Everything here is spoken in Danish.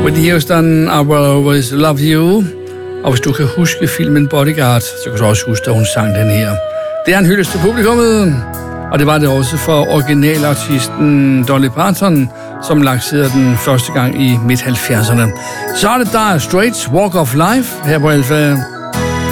Whitney Houston, I Will Always Love You. Og hvis du kan huske filmen Bodyguard, så kan du også huske, at hun sang den her. Det er en hyldest til publikummet, og det var det også for originalartisten Dolly Parton, som lancerede den første gang i midt-70'erne. Så er det Dire Straits, Walk of Life, her på Alpha.